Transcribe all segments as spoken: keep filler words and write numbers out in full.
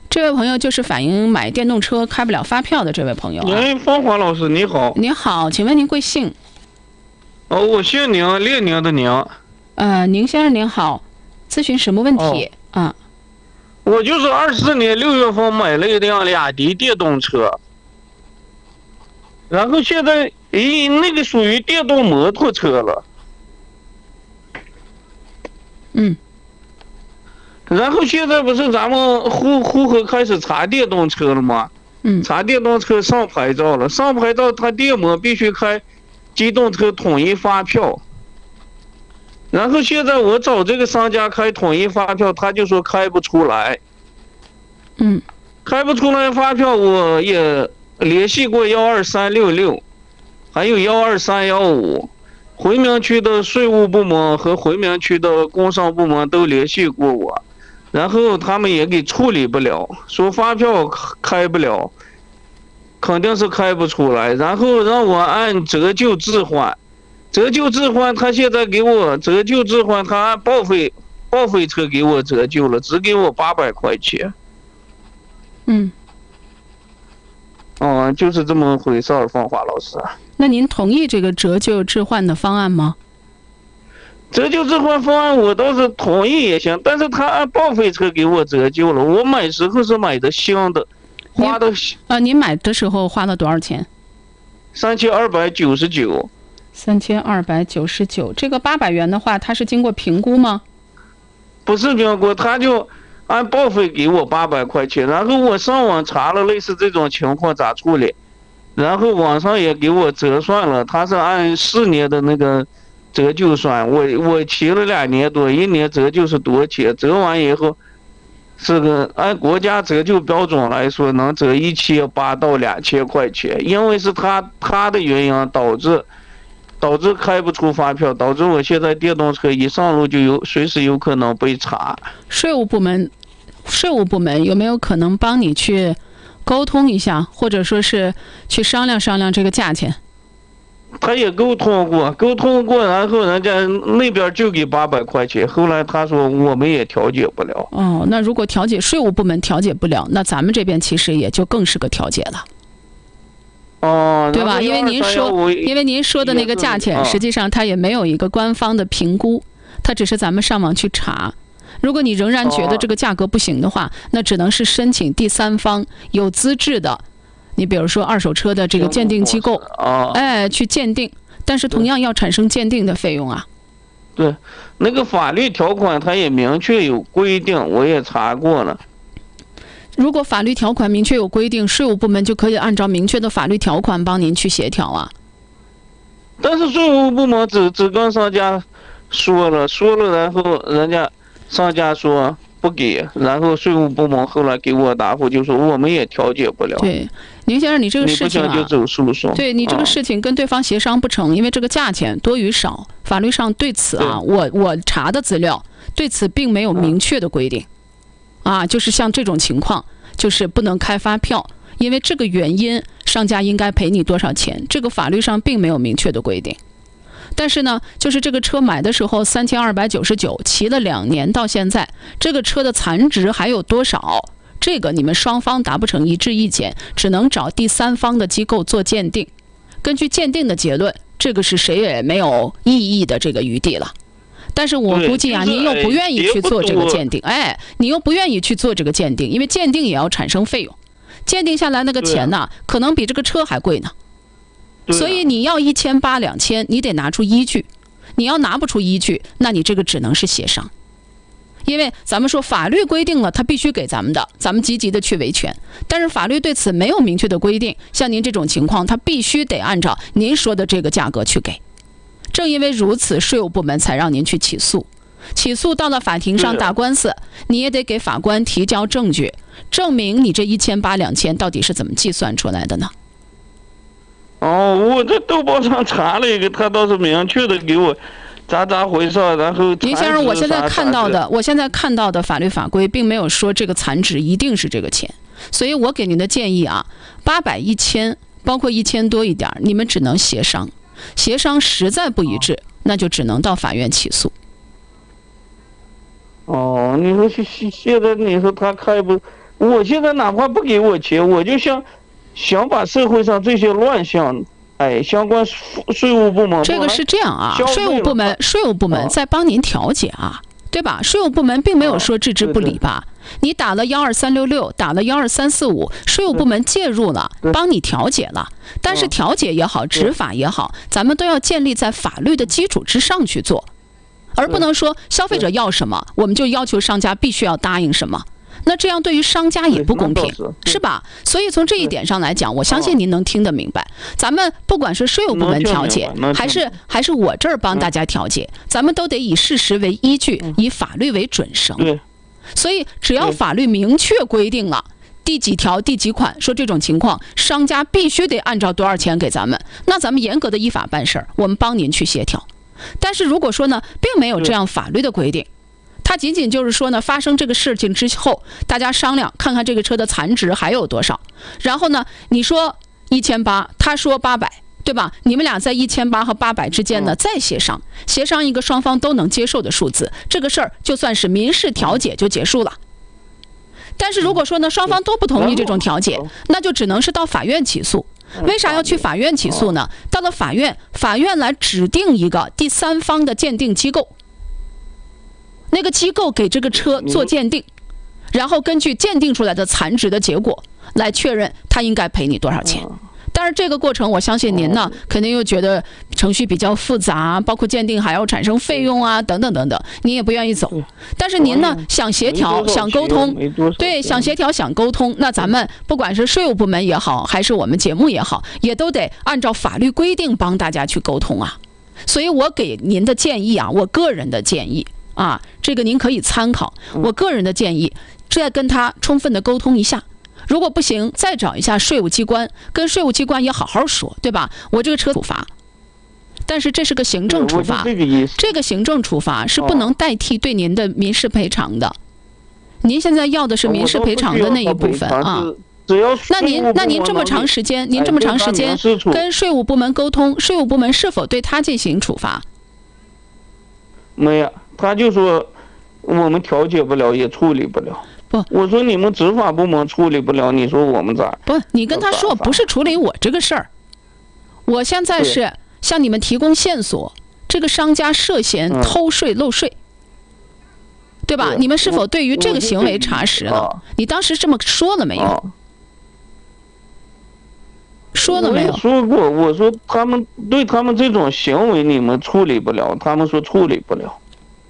这位朋友就是反映买电动车开不了发票的这位朋友啊。 哎，芳华老师你好。 你好，请问您贵姓？ 哦，我姓宁，列宁的宁。 呃，宁先生您好，咨询什么问题？哦、啊？ 我就是二四年六月份买了一辆雅迪电动车，然后现在咦，那个属于电动摩托车了。 嗯。 然后现在不是咱们户户口开始查电动车了吗？ 嗯。 查电动车上牌照了，上牌照他电摩必须开机动车统一发票。然后现在我找这个商家开统一发票，他就说开不出来。 嗯。 开不出来发票，我也联系过幺二三六六，还有幺二三幺五，回民区的税务部门和回民区的工商部门都联系过我，然后他们也给处理不了，说发票开不了，肯定是开不出来，然后让我按折旧置换。折旧置换，他现在给我折旧置换，他按报废报废车给我折旧了，只给我八百块钱。 嗯。 哦，就是这么回事儿，芳华老师。 那您同意这个折旧置换的方案吗？ 折旧置换方案我倒是同意也行，但是他按报废车给我折旧了，我买时候是买的新的，花的啊，您买的时候花了多少钱？ 三千二百九十九。 三千二百九十九，这个八百元的话，它是经过评估吗？ 不是评估，他就按报废给我八百块钱，然后我上网查了类似这种情况咋处理，然后网上也给我折算了，他是按四年的那个折旧算，我我骑了两年多，一年折旧是多钱？折完以后，是个按国家折旧标准来说，能折一千八到两千块钱，因为是他他的原因导致。导致开不出发票，导致我现在电动车一上路就有随时有可能被查。 税务部门，税务部门有没有可能帮你去沟通一下，或者说是去商量商量这个价钱？ 他也沟通过，沟通过，然后人家那边就给八百块钱，后来他说我们也调解不了。 哦，那如果调解税务部门调解不了，那咱们这边其实也就更是个调解了。 哦， 对吧？因为您说，因为您说的那个价钱，实际上它也没有一个官方的评估，它只是咱们上网去查。如果你仍然觉得这个价格不行的话，那只能是申请第三方有资质的，你比如说二手车的这个鉴定机构，哎，去鉴定，但是同样要产生鉴定的费用啊。 对，那个法律条款它也明确有规定，我也查过了。 如果法律条款明确有规定，税务部门就可以按照明确的法律条款帮您去协调啊。 但是税务部门只只跟商家说了说了，然后人家商家说不给，然后税务部门后来给我答复就说我们也调解不了。 对，宁先生，你这个事情啊， 你不想就走诉讼。 对你这个事情跟对方协商不成，因为这个价钱多与少，法律上对此啊，我我查的资料对此并没有明确的规定。啊，就是像这种情况，就是不能开发票，因为这个原因，商家应该赔你多少钱，这个法律上并没有明确的规定。但是呢，就是这个车买的时候三千二百九十九，骑了两年到现在，这个车的残值还有多少？这个你们双方达不成一致意见，只能找第三方的机构做鉴定，根据鉴定的结论，这个是谁也没有异议的这个余地了。但是我估计啊，您又不愿意去做这个鉴定，哎，你又不愿意去做这个鉴定，因为鉴定也要产生费用，鉴定下来那个钱呢，可能比这个车还贵呢。所以你要一千八两千，你得拿出依据，你要拿不出依据，那你这个只能是协商。因为咱们说法律规定了，他必须给咱们的，咱们积极的去维权。但是法律对此没有明确的规定，像您这种情况，他必须得按照您说的这个价格去给。正因为如此，税务部门才让您去起诉。起诉到了法庭上打官司，你也得给法官提交证据，证明你这一千八两千到底是怎么计算出来的呢？ 哦，我在豆瓣上查了一个，他倒是明确的给我咋咋回事，然后林先生，我现在看到的，我现在看到的法律法规并没有说这个残值一定是这个钱，所以我给您的建议啊，八百、一千，包括一千多一点，你们只能协商。协商实在不一致，那就只能到法院起诉。 哦，你说现现在你说他开不我现在哪怕不给我钱，我就想想把社会上这些乱象，哎，相关税务部门这个是这样啊，税务部门税务部门在帮您调解啊，对吧？税务部门并没有说置之不理吧？你打了幺二三六六，打了幺二三四五，税务部门介入了，帮你调解了。但是调解也好，执法也好，咱们都要建立在法律的基础之上去做，而不能说消费者要什么，我们就要求商家必须要答应什么。那这样对于商家也不公平，是吧？所以从这一点上来讲，我相信您能听得明白。咱们不管是税务部门调解，还是还是我这儿帮大家调解，咱们都得以事实为依据，以法律为准绳。所以只要法律明确规定了第几条第几款，说这种情况商家必须得按照多少钱给咱们，那咱们严格的依法办事儿，我们帮您去协调。但是如果说呢，并没有这样法律的规定，它仅仅就是说呢，发生这个事情之后，大家商量看看这个车的残值还有多少，然后呢，你说一千八，他说八百，对吧？你们俩在一千八和八百之间呢，再协商，协商一个双方都能接受的数字，这个事儿就算是民事调解就结束了。但是如果说呢，双方都不同意这种调解，那就只能是到法院起诉。为啥要去法院起诉呢？到了法院，法院来指定一个第三方的鉴定机构。那个机构给这个车做鉴定，然后根据鉴定出来的残值的结果来确认他应该赔你多少钱。但是这个过程，我相信您呢，肯定又觉得程序比较复杂，包括鉴定还要产生费用啊，等等等等，您也不愿意走。但是您呢，想协调，想沟通，对，想协调，想沟通，那咱们不管是税务部门也好，还是我们节目也好，也都得按照法律规定帮大家去沟通啊。所以我给您的建议啊，我个人的建议。啊，这个您可以参考。我个人的建议，再跟他充分的沟通一下。如果不行，再找一下税务机关，跟税务机关也好好说，对吧？我这个车处罚，但是这是个行政处罚，这个行政处罚是不能代替对您的民事赔偿的。您现在要的是民事赔偿的那一部分啊。那您那您这么长时间，您这么长时间跟税务部门沟通，税务部门是否对他进行处罚？ 没有。他就说我们调解不了，也处理不了。 不， 我说你们执法部门处理不了，你说我们咋？ 不，你跟他说不是处理我这个事儿，我现在是向你们提供线索，这个商家涉嫌偷税漏税，对吧？你们是否对于这个行为查实了？你当时这么说了没有？说了没有？ 我说过，我说他们对他们这种行为你们处理不了，他们说处理不了。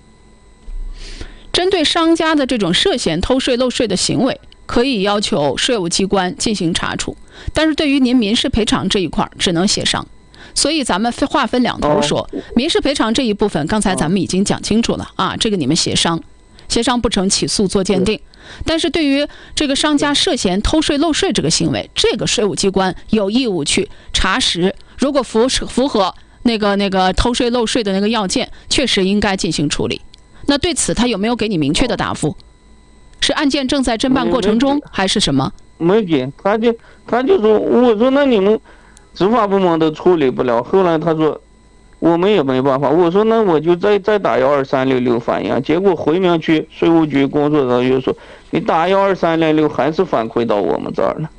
针对商家的这种涉嫌偷税漏税的行为，可以要求税务机关进行查处，但是对于您民事赔偿这一块只能协商。所以咱们划分两头说，民事赔偿这一部分刚才咱们已经讲清楚了啊，这个你们协商，协商不成起诉做鉴定。但是对于这个商家涉嫌偷税漏税这个行为，这个税务机关有义务去查实，如果符符合那个那个偷税漏税的那个要件，确实应该进行处理。那对此他有没有给你明确的答复？是案件正在侦办过程中，还是什么？ 没给，他就他就说，我说那你们执法部门都处理不了。后来他说我们也没办法。我说那我就再再打幺二三六六反映。结果回民区税务局工作人员说，你打幺二三六六还是反馈到我们这儿了。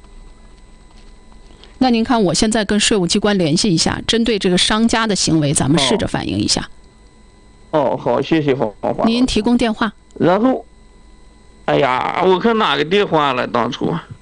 那您看，我现在跟税务机关联系一下，针对这个商家的行为，咱们试着反映一下。 哦，好，谢谢黄华。 您提供电话。 然后，哎呀，我看哪个电话了？当初。